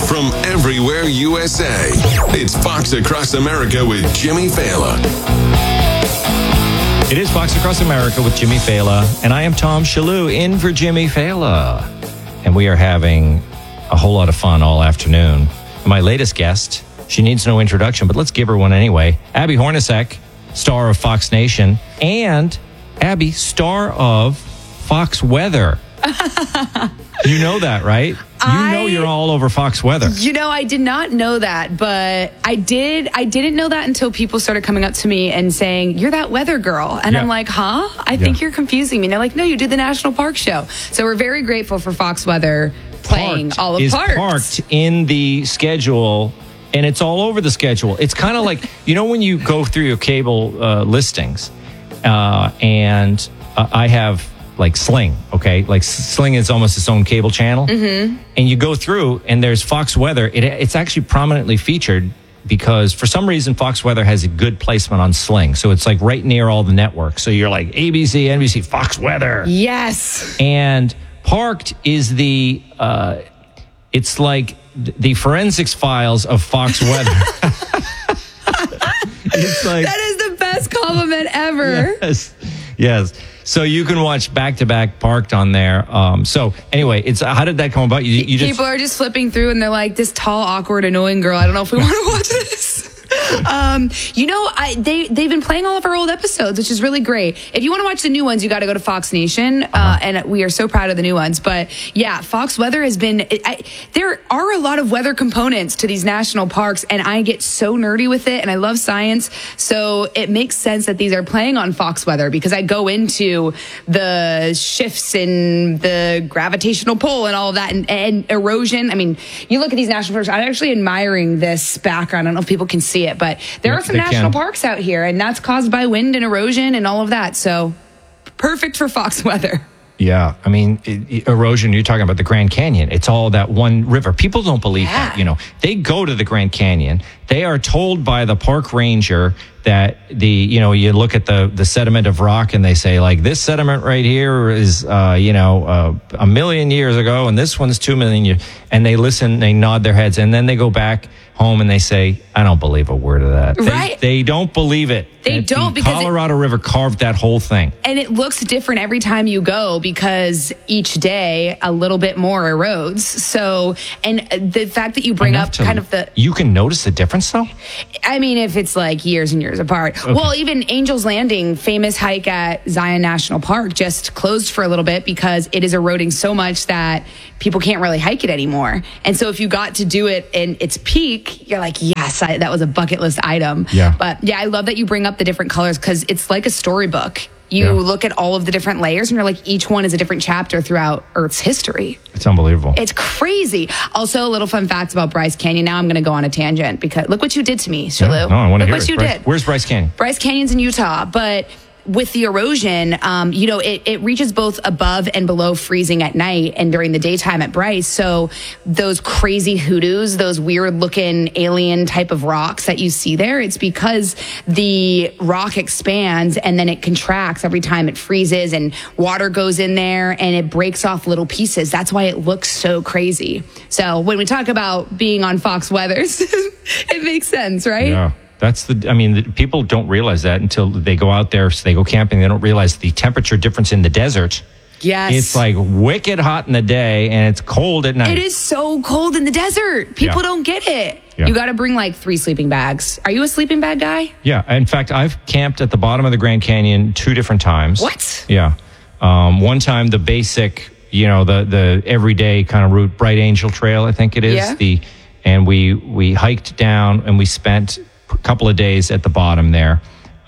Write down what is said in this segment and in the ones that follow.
from everywhere USA. It's Fox Across America with Jimmy Fallon. It is Fox Across America with Jimmy Fallon, and I am Tom Shalhoub in for Jimmy Fallon. And we are having a whole lot of fun all afternoon. My latest guest, she needs no introduction, but let's give her one anyway. Abby Hornacek, star of Fox Nation, and Abby, star of Fox Weather. You know that, right? You know you're all over Fox Weather. You know, I did not know that, but I didn't know that until people started coming up to me and saying, "You're that weather girl." And I'm like, "Huh? I think you're confusing me." And they're like, "No, you do the National Park Show." So we're very grateful for Fox Weather playing all of Parks. Parked in the schedule, and it's all over the schedule. It's kind of like, you know, when you go through your cable listings, and I have like Sling, okay? Like Sling is almost its own cable channel. Mm-hmm. And you go through and there's Fox Weather. It's actually prominently featured because for some reason Fox Weather has a good placement on Sling. So it's like right near all the networks. So you're like ABC, NBC, Fox Weather. Yes. And Parked is the, it's like the forensics files of Fox Weather. It's like, that is the best compliment ever. Yes. So you can watch back-to-back Parked on there. So anyway, how did that come about? People are just flipping through and they're like, this tall, awkward, annoying girl. I don't know if we want to watch this. They've been playing all of our old episodes, which is really great. If you want to watch the new ones, you got to go to Fox Nation, and we are so proud of the new ones. But yeah, Fox Weather has been. There are a lot of weather components to these national parks, and I get so nerdy with it, and I love science, so it makes sense that these are playing on Fox Weather because I go into the shifts in the gravitational pull and all of that, and erosion. I mean, you look at these national parks. I'm actually admiring this background. I don't know if people can see it, but there are some national parks out here, and that's caused by wind and erosion and all of that. So perfect for Fox Weather. Yeah, I mean, erosion, you're talking about the Grand Canyon. It's all that one river. People don't believe that, you know. They go to the Grand Canyon. They are told by the park ranger that you look at the sediment of rock and they say, like, this sediment right here is, a million years ago, and this one's 2 million years. And they listen, they nod their heads, and then they go back home and they say, I don't believe a word of that. Right. They don't believe it. They don't, because Colorado River carved that whole thing. And it looks different every time you go because each day a little bit more erodes. So, and the fact that you bring up kind of the... You can notice the difference, though? I mean, if it's like years and years apart. Okay. Well, even Angel's Landing, famous hike at Zion National Park, just closed for a little bit because it is eroding so much that people can't really hike it anymore. And so if you got to do it in its peak, you're like, yes, that was a bucket list item. Yeah. But yeah, I love that you bring up the different colors because it's like a storybook. You look at all of the different layers and you're like, each one is a different chapter throughout Earth's history. It's unbelievable. It's crazy. Also, a little fun facts about Bryce Canyon. Now I'm going to go on a tangent because look what you did to me, Shalhoub. No, I want to hear what it. you did. Where's Bryce Canyon? Bryce Canyon's in Utah, but with the erosion, it reaches both above and below freezing at night and during the daytime at Bryce. So those crazy hoodoos, those weird looking alien type of rocks that you see there, it's because the rock expands and then it contracts every time it freezes and water goes in there and it breaks off little pieces. That's why it looks so crazy. So when we talk about being on Fox Weathers, it makes sense, right? Yeah. People don't realize that until they go out there, so they go camping. They don't realize the temperature difference in the desert. Yes. It's like wicked hot in the day and it's cold at night. It is so cold in the desert. People don't get it. Yeah. You got to bring like 3 sleeping bags. Are you a sleeping bag guy? Yeah. In fact, I've camped at the bottom of the Grand Canyon 2 different times. What? Yeah. One time the basic, the everyday kind of route, Bright Angel Trail, I think it is. Yeah. And we hiked down and we spent a couple of days at the bottom there.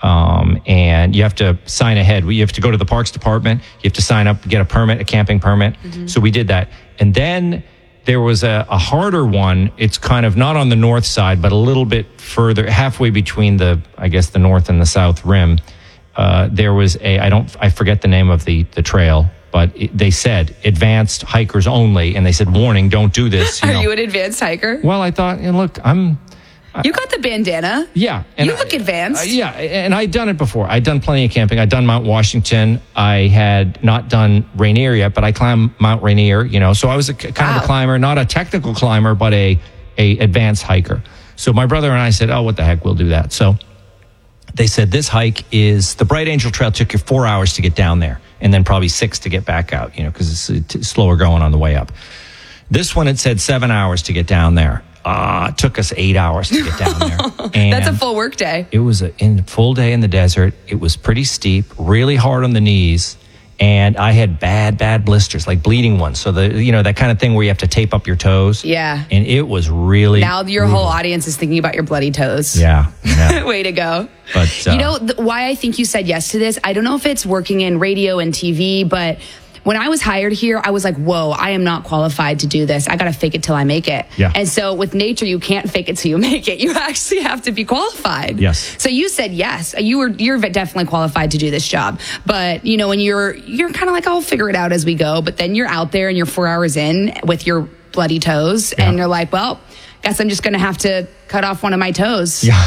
And you have to sign ahead. You have to go to the parks department. You have to sign up, get a permit, a camping permit. Mm-hmm. So we did that. And then there was a harder one. It's kind of not on the north side, but a little bit further, halfway between the north and the south rim. There was I forget the name of the trail, but they said advanced hikers only. And they said, warning, don't do this. Are you an advanced hiker? Well, I thought, look, You got the bandana. Yeah. You look advanced. Yeah, and I'd done it before. I'd done plenty of camping. I'd done Mount Washington. I had not done Rainier yet, but I climbed Mount Rainier, so I was kind of a climber, not a technical climber, but a advanced hiker. So my brother and I said, oh, what the heck, we'll do that. So they said this hike is, the Bright Angel Trail took you 4 hours to get down there and then probably 6 to get back out, because it's slower going on the way up. This one, it said 7 hours to get down there. It took us 8 hours to get down there. And that's a full work day. It was a full day in the desert. It was pretty steep, really hard on the knees. And I had bad blisters, like bleeding ones. So that kind of thing where you have to tape up your toes. Yeah. And it was really now your whole audience is thinking about your bloody toes. Yeah. Way to go. But why I think you said yes to this, I don't know if it's working in radio and TV, but when I was hired here, I was like, whoa, I am not qualified to do this. I got to fake it till I make it. Yeah. And so with nature, you can't fake it till you make it. You actually have to be qualified. Yes. So you said yes. You're definitely qualified to do this job. But, when you're kind of like, I'll figure it out as we go. But then you're out there and you're 4 hours in with your bloody toes. Yeah. And you're like, well, guess I'm just going to have to cut off one of my toes. Yeah.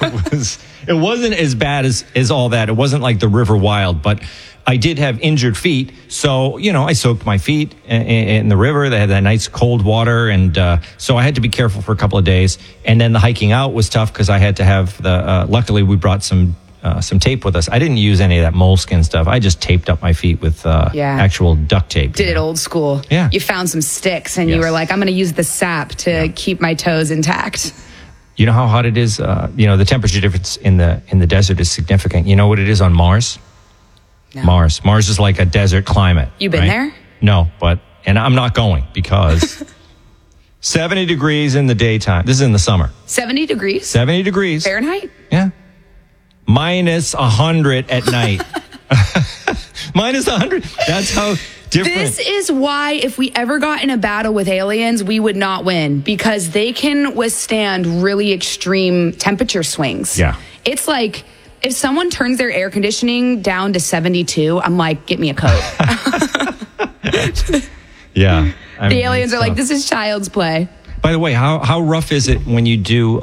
It wasn't as bad as all that. It wasn't like the River Wild, but I did have injured feet, so, I soaked my feet in the river. They had that nice cold water, and so I had to be careful for a couple of days. And then the hiking out was tough because I had to have luckily we brought some tape with us. I didn't use any of that moleskin stuff. I just taped up my feet with actual duct tape. Did it old school. Yeah. You found some sticks, and you were like, I'm going to use the sap to keep my toes intact. You know how hot it is? The temperature difference in the desert is significant. You know what it is on Mars? No. Mars is like a desert climate. You been there? No, and I'm not going because 70 degrees in the daytime. This is in the summer. 70 degrees? 70 degrees. Fahrenheit? Yeah. Minus 100 at night. Minus 100. That's how different. This is why if we ever got in a battle with aliens, we would not win, because they can withstand really extreme temperature swings. Yeah. It's like, if someone turns their air conditioning down to 72, I'm like, get me a coat. Yeah. The aliens are like, this is child's play. By the way, how rough is it when you do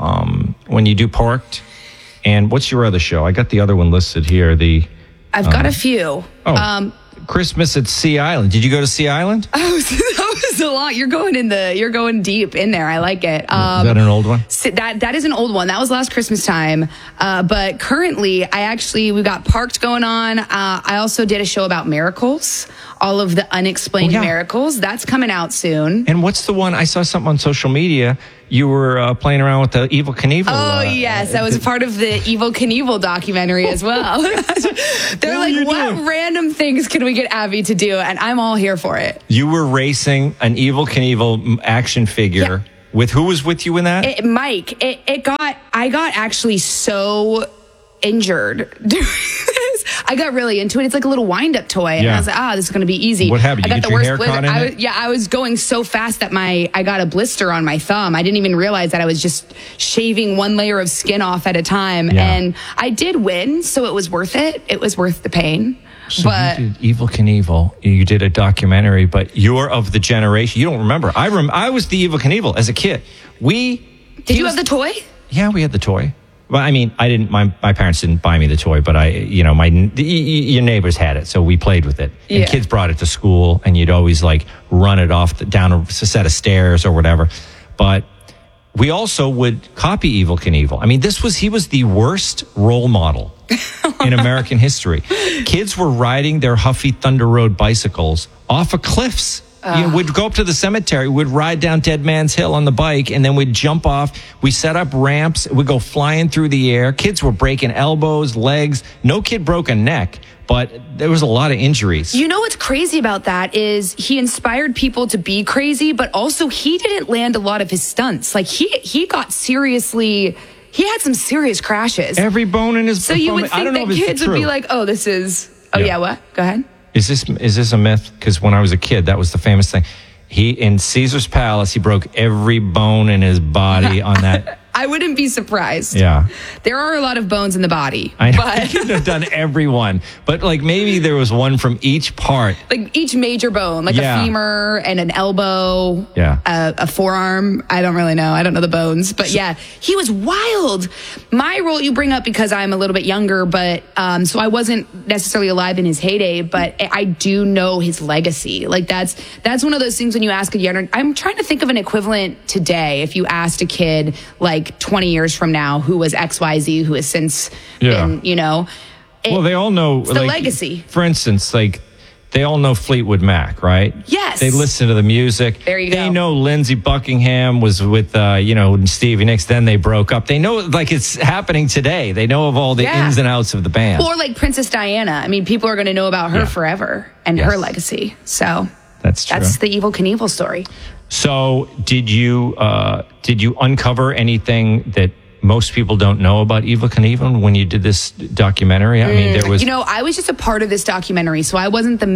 Parked? And what's your other show? I got the other one listed here. I've got a few. Christmas at Sea Island. Did you go to Sea Island? Oh, that was a lot. You're going deep in there. I like it. Is that an old one? That is an old one. That was last Christmas time. But currently, we've got Parked going on. I also did a show about miracles, all of the unexplained miracles. That's coming out soon. And what's the one? I saw something on social media. You were playing around with the Evel Knievel. Oh, yes. That was part of the Evel Knievel documentary as well. They're like, what random things can we get Abby to do? And I'm all here for it. You were racing an Evel Knievel action figure. Yeah. With who was with you in that? Mike. I got actually so injured doing this. I got really into it. It's like a little wind-up toy. And I was like, this is going to be easy. What happened? You got get your hair caught in it? I was going so fast that I got a blister on my thumb. I didn't even realize that I was just shaving one layer of skin off at a time. Yeah. And I did win, so it was worth it. It was worth the pain. So you did Evel Knievel. You did a documentary, but you're of the generation. You don't remember. I was the Evel Knievel as a kid. Did you have the toy? Yeah, we had the toy. Well, I mean, I didn't. My parents didn't buy me the toy, but your neighbors had it, so we played with it. And kids brought it to school, and you'd always like run it down a set of stairs or whatever. But we also would copy Evel Knievel. I mean, he was the worst role model in American history. Kids were riding their Huffy Thunder Road bicycles off of cliffs. We'd go up to the cemetery, we'd ride down Dead Man's Hill on the bike, and then we'd jump off. We set up ramps, we'd go flying through the air. Kids were breaking elbows, legs. No kid broke a neck, but there was a lot of injuries. You know what's crazy about that is he inspired people to be crazy, but also he didn't land a lot of his stunts. Like he got seriously... He had some serious crashes. Every bone in his... So you would think that kids would be like, oh, this is... Oh, yeah, what? Go ahead. Is this a myth? Because when I was a kid, that was the famous thing. In Caesar's Palace, he broke every bone in his body on that I wouldn't be surprised. Yeah. There are a lot of bones in the body. I know. But He could have done everyone, but like maybe there was one from each part. like each major bone, like Yeah. a femur and an elbow, Yeah. a forearm. I don't really know. I don't know the bones, but yeah, he was wild. My role you bring up because I'm a little bit younger, but so I wasn't necessarily alive in his heyday, but I do know his legacy. Like that's one of those things when you ask a younger. I'm trying to think of an equivalent today. If you asked a kid like 20 years from now who was XYZ, who has since been, Well, they all know the legacy. For instance, like they all know Fleetwood Mac, right? Yes. They listen to the music. There you They go. know Lindsey Buckingham was with, Stevie Nicks. Then they broke up. They know, like, it's happening today. They know of all the Yeah. ins and outs of the band. Or like Princess Diana. I mean, people are going to know about her Yeah. forever and Yes. her legacy. So That's true. that's the Evel Knievel story. So, did you uncover anything that most people don't know about Evel Knievel when you did this documentary? I mean, there was. I was just a part of this documentary, so I wasn't the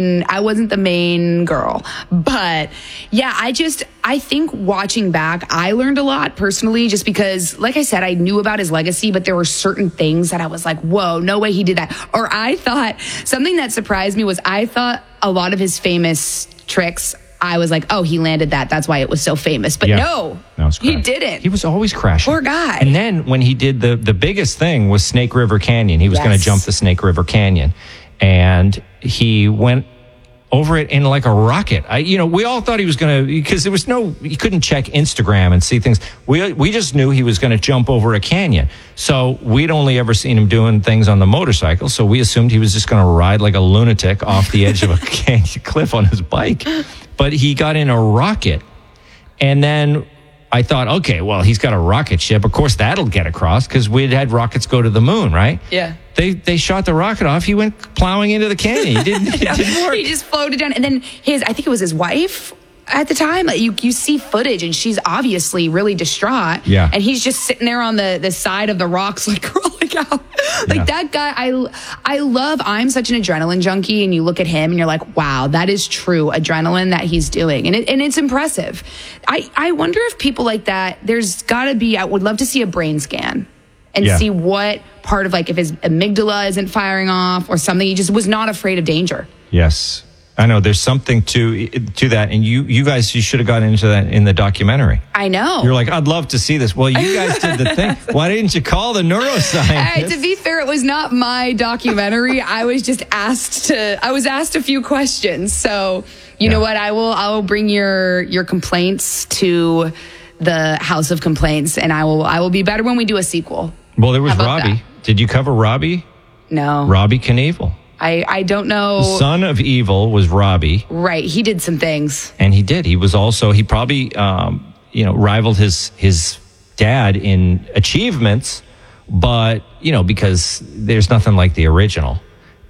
main girl. But yeah, I think watching back, I learned a lot personally, just because, like I said, I knew about his legacy, but there were certain things that I was like, whoa, no way he did that. Or I thought something that surprised me was I thought a lot of his famous tricks, I was like, oh, he landed that. That's why it was so famous. But no, it was he crashing. didn't. He was always crashing. Poor guy. And then when he did the biggest thing was Snake River Canyon. He was going to Yes. jump the Snake River Canyon, and he went over it in like a rocket. We all thought he was going to, because you couldn't check Instagram and see things. We just knew he was going to jump over a canyon. So we'd only ever seen him doing things on the motorcycle. So we assumed he was just going to ride like a lunatic off the edge of a canyon cliff on his bike. But he got in a rocket. And then I thought, okay, well, he's got a rocket ship. Of course, that'll get across because we'd had rockets go to the moon, right? Yeah. They shot the rocket off. He went plowing into the canyon. It didn't work. He just floated down. And then I think it was his wife at the time. Like you see footage and she's obviously really distraught. Yeah. And he's just sitting there on the side of the rocks, like crawling out. Like that guy, I'm such an adrenaline junkie, and you look at him and you're like, wow, that is true adrenaline that he's doing. And it's impressive. I wonder if people like that, there's gotta be, I would love to see a brain scan and see what part of, like, if his amygdala isn't firing off or something. He just was not afraid of danger. Yes. I know there's something to that, and you guys should have gotten into that in the documentary. I know. You're like, I'd love to see this. Well, you guys did the thing. Why didn't you call the neuroscientist? To be fair, it was not my documentary. I was just asked a few questions. So you know what? I will bring your complaints to the House of Complaints, and I will be better when we do a sequel. Well, there was How about Robbie. that? Did you cover Robbie? No, Robbie Knievel. I don't know. The son of Evil was Robbie. Right, he did some things. And he did. He was also, he probably, rivaled his dad in achievements, but, because there's nothing like the original.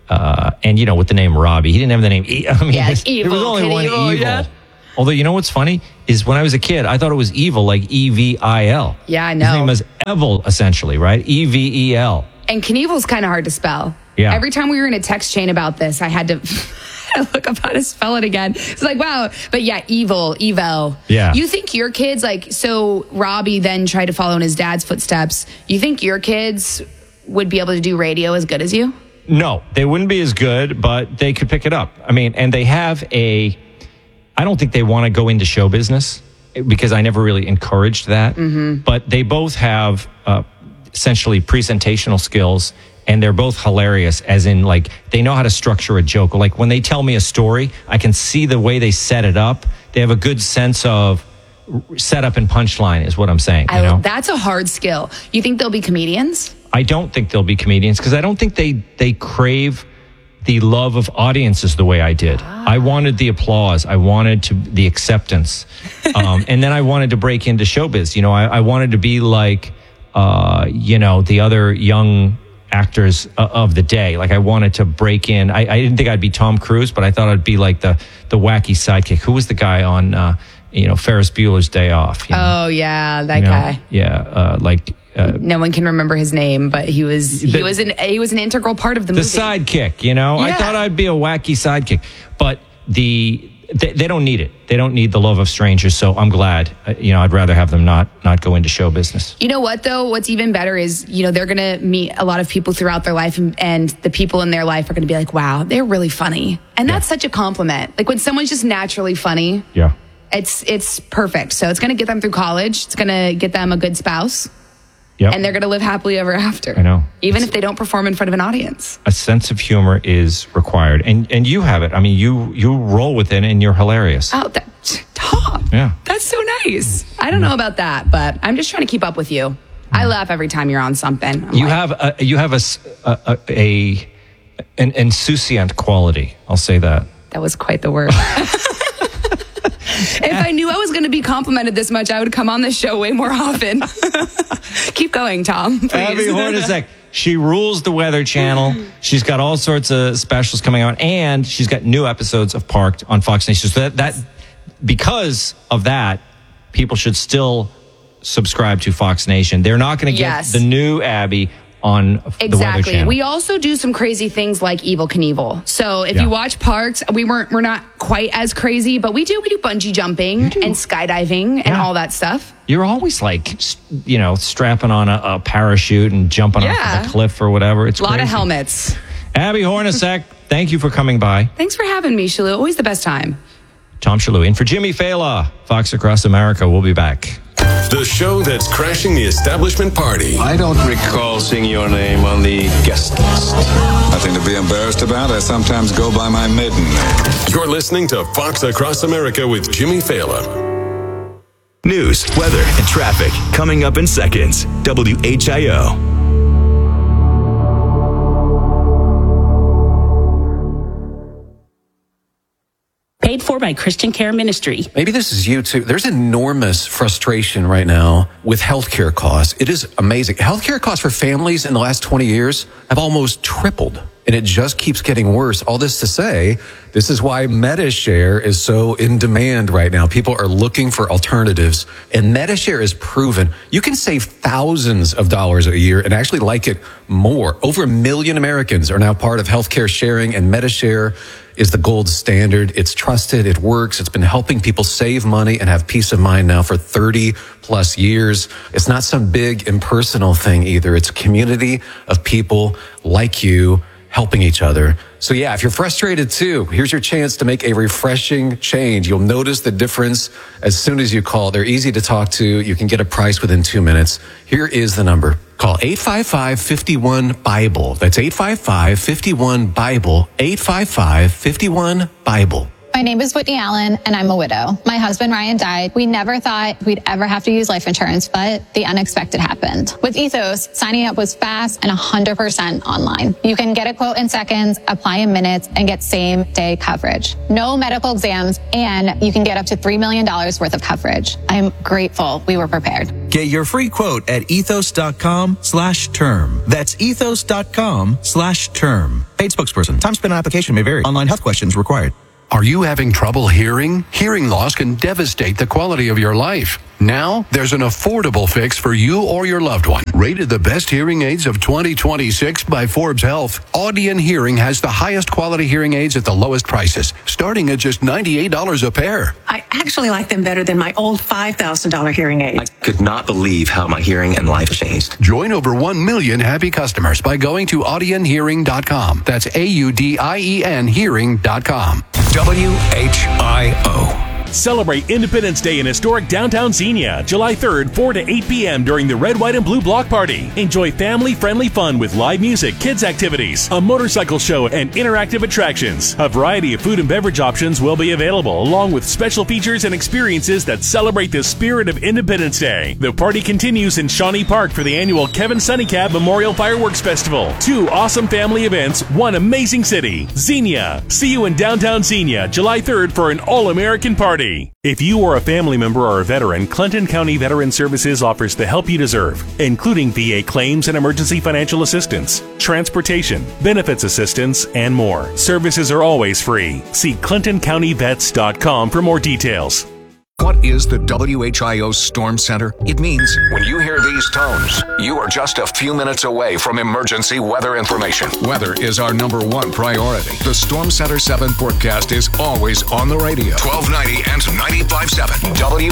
And, with the name Robbie, he didn't have the name. There was only one Knievel, Evil. yeah. Although, you know what's funny is when I was a kid, I thought it was Evil, like Evil. Yeah, I know. His name was Evel, essentially, right? Evel. And Knievel's kind of hard to spell. Yeah. Every time we were in a text chain about this, I had to look up how to spell it again. It's like, wow. But yeah, Evel. Yeah. You think your kids, so Robbie then tried to follow in his dad's footsteps. You think your kids would be able to do radio as good as you? No, they wouldn't be as good, but they could pick it up. I mean, and they have I don't think they want to go into show business because I never really encouraged that. Mm-hmm. But they both have essentially presentational skills, and they're both hilarious, as in, like, they know how to structure a joke. Like, when they tell me a story, I can see the way they set it up. They have a good sense of setup and punchline, is what I'm saying. That's a hard skill. You think they'll be comedians? I don't think they'll be comedians because I don't think they crave the love of audiences the way I did. I wanted the applause. I wanted the acceptance. And then I wanted to break into showbiz. I wanted to be like, the other young actors of the day. Like, I wanted to break in. I didn't think I'd be Tom Cruise, but I thought I'd be like the wacky sidekick. Who was the guy on, Ferris Bueller's Day Off? Oh, yeah, that guy. Yeah, no one can remember his name, but he was an integral part of the movie. The sidekick, I thought I'd be a wacky sidekick. But they don't need it. They don't need the love of strangers. So I'm glad. I'd rather have them not go into show business. You know what, though? What's even better is, they're going to meet a lot of people throughout their life, and the people in their life are going to be like, wow, they're really funny. And that's such a compliment. Like when someone's just naturally funny. Yeah. It's perfect. So it's going to get them through college. It's going to get them a good spouse. Yep. And they're going to live happily ever after. I know. Even if they don't perform in front of an audience. A sense of humor is required. And you have it. I mean, you roll with it and you're hilarious. Oh, Tom. Yeah. That's so nice. I don't know about that, but I'm just trying to keep up with you. I laugh every time you're on something. You have an insouciant quality. I'll say that. That was quite the word. If I knew I was going to be complimented this much, I would come on this show way more often. Keep going, Tom, please. Abby Hornacek. She rules the Weather Channel. She's got all sorts of specials coming out, and she's got new episodes of Parked on Fox Nation. So that because of that, people should still subscribe to Fox Nation. They're not going to get the new Abby on the Weather Channel. We also do some crazy things like Evel Knievel. So if you watch Parks, we're not quite as crazy, but we do bungee jumping and skydiving and all that stuff. You're always strapping on a parachute and jumping off of a cliff or whatever. It's a lot crazy. of helmets. Abby Hornacek, thank you for coming by. Thanks for having me, Shalou. Always the best time. Tom Shalou. And for Jimmy Fela, Fox Across America, we'll be back. The show that's crashing the establishment party. I don't recall seeing your name on the guest list. Nothing to be embarrassed about. I sometimes go by my maiden name. You're listening to Fox Across America with Jimmy Fela. News, weather, and traffic coming up in seconds. WHIO. Paid for by Christian Care Ministry. Maybe this is you too. There's enormous frustration right now with healthcare costs. It is amazing. Healthcare costs for families in the last 20 years have almost tripled, and it just keeps getting worse. All this to say, this is why MediShare is so in demand right now. People are looking for alternatives, and MediShare is proven. You can save thousands of dollars a year and actually like it more. Over 1 million Americans are now part of healthcare sharing, and MediShare is the gold standard. It's trusted. It works. It's been helping people save money and have peace of mind now for 30 plus years. It's not some big impersonal thing either. It's a community of people like you helping each other. So yeah, if you're frustrated too, here's your chance to make a refreshing change. You'll notice the difference as soon as you call. They're easy to talk to. You can get a price within 2 minutes. Here is the number. Call 855-51-BIBLE. That's 855-51-BIBLE. 855-51-BIBLE. My name is Whitney Allen, and I'm a widow. My husband, Ryan, died. We never thought we'd ever have to use life insurance, but the unexpected happened. With Ethos, signing up was fast and 100% online. You can get a quote in seconds, apply in minutes, and get same-day coverage. No medical exams, and you can get up to $3 million worth of coverage. I'm grateful we were prepared. Get your free quote at ethos.com/term. That's ethos.com/term. Paid spokesperson. Time spent on application may vary. Online health questions required. Are you having trouble hearing? Hearing loss can devastate the quality of your life. Now, there's an affordable fix for you or your loved one. Rated the best hearing aids of 2026 by Forbes Health, Audion Hearing has the highest quality hearing aids at the lowest prices, starting at just $98 a pair. I actually like them better than my old $5,000 hearing aids. I could not believe how my hearing and life changed. Join over 1 million happy customers by going to audionhearing.com. That's AUDIEN hearing.com. WHIO. Celebrate Independence Day in historic downtown Xenia, July 3rd, 4 to 8 p.m. during the Red, White, and Blue Block Party. Enjoy family-friendly fun with live music, kids' activities, a motorcycle show, and interactive attractions. A variety of food and beverage options will be available, along with special features and experiences that celebrate the spirit of Independence Day. The party continues in Shawnee Park for the annual Kevin Sunnycab Memorial Fireworks Festival. 2 awesome family events, 1 amazing city. Xenia. See you in downtown Xenia, July 3rd for an all-American party. If you are a family member or a veteran, Clinton County Veteran Services offers the help you deserve, including VA claims and emergency financial assistance, transportation, benefits assistance, and more. Services are always free. See ClintonCountyVets.com for more details. What is the WHIO Storm Center? It means when you hear these tones, you are just a few minutes away from emergency weather information. Weather is our number one priority. The Storm Center 7 forecast is always on the radio. 1290 and 95.7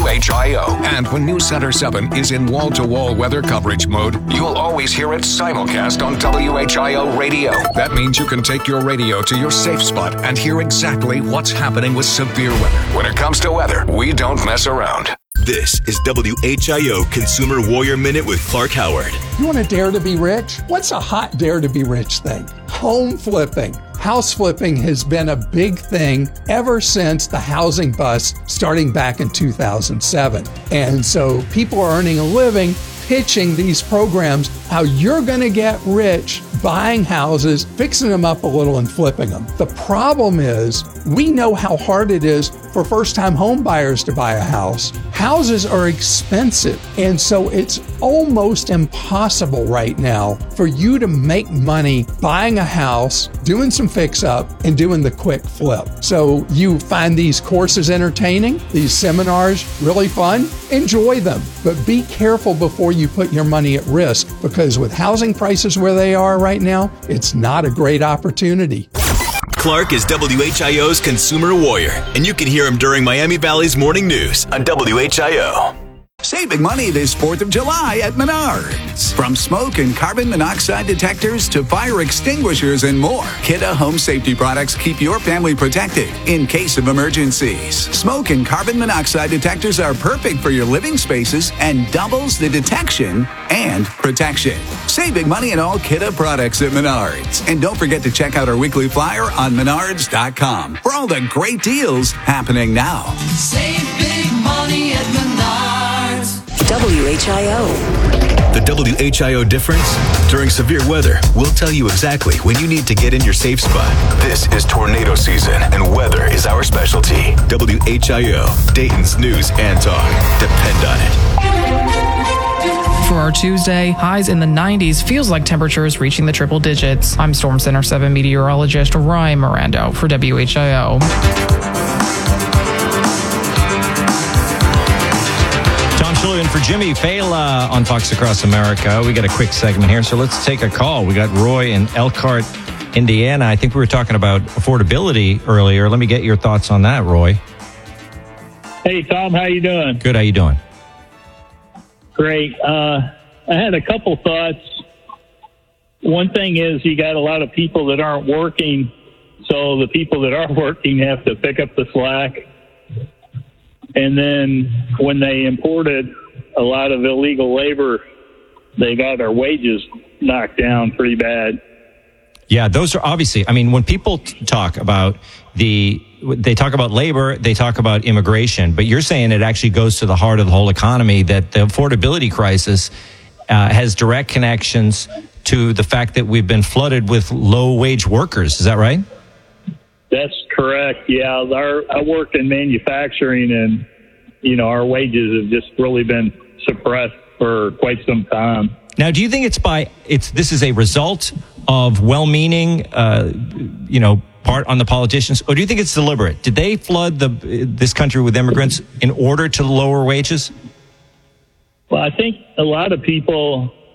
WHIO. And when News Center 7 is in wall-to-wall weather coverage mode, you'll always hear it simulcast on WHIO radio. That means you can take your radio to your safe spot and hear exactly what's happening with severe weather. When it comes to weather, we don't mess around. This is WHIO Consumer Warrior Minute with Clark Howard. You want to dare to be rich? What's a hot dare to be rich thing? Home flipping. House flipping has been a big thing ever since the housing bust starting back in 2007. And so people are earning a living pitching these programs, how you're going to get rich buying houses, fixing them up a little and flipping them. The problem is we know how hard it is for first-time home buyers to buy a house. Houses are expensive, and so it's almost impossible right now for you to make money buying a house, doing some fix-up, and doing the quick flip. So you find these courses entertaining, these seminars really fun, enjoy them, but be careful before you put your money at risk, because with housing prices where they are right now, it's not a great opportunity. Clark is WHIO's Consumer Warrior, and you can hear him during Miami Valley's Morning News on WHIO. Save big money this 4th of July at Menards. From smoke and carbon monoxide detectors to fire extinguishers and more, Kidde home safety products keep your family protected in case of emergencies. Smoke and carbon monoxide detectors are perfect for your living spaces and doubles the detection and protection. Save big money on all Kidde products at Menards. And don't forget to check out our weekly flyer on menards.com for all the great deals happening now. Save big money at Menards. WHIO. The WHIO difference? During severe weather, we'll tell you exactly when you need to get in your safe spot. This is tornado season, and weather is our specialty. WHIO, Dayton's news and talk. Depend on it. For our Tuesday, highs in the 90s, feels like temperatures reaching the triple digits. I'm Storm Center 7 meteorologist Ryan Mirando for WHIO. In for Jimmy Fela on Fox Across America. We got a quick segment here, so let's take a call. We got Roy in Elkhart, Indiana. I think we were talking about affordability earlier. Let me get your thoughts on that, Roy. Hey, Tom, how you doing? Good. How you doing? Great. I had a couple thoughts. One thing is you got a lot of people that aren't working, so the people that are working have to pick up the slack. And then when they imported a lot of illegal labor, they got our wages knocked down pretty bad. Yeah, those are obviously, I mean, when people talk about they talk about labor, they talk about immigration, but you're saying it actually goes to the heart of the whole economy, that the affordability crisis has direct connections to the fact that we've been flooded with low-wage workers. Is that right? That's correct. Yeah, I worked in manufacturing, and our wages have just really been suppressed for quite some time. Now, do you think this is a result of well-meaning, part on the politicians, or do you think it's deliberate? Did they flood this country with immigrants in order to lower wages? Well, I think a lot of people